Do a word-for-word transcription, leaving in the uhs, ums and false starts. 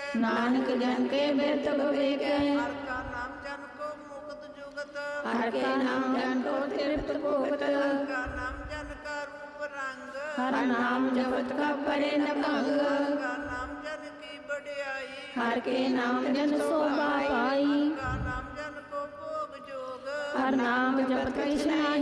नानक जन के बिरत विवेक हर का नाम जन को मुक्त जुगत हर के नाम जन को तृप्त भुगत हर का नाम जन का रूप रंग हर नाम जपत का परे न भंग हर का नाम जन की बड़ाई हर के नाम जन शोभा पाई का नाम जन को भोग जोग हर नाम जपत कृष्ण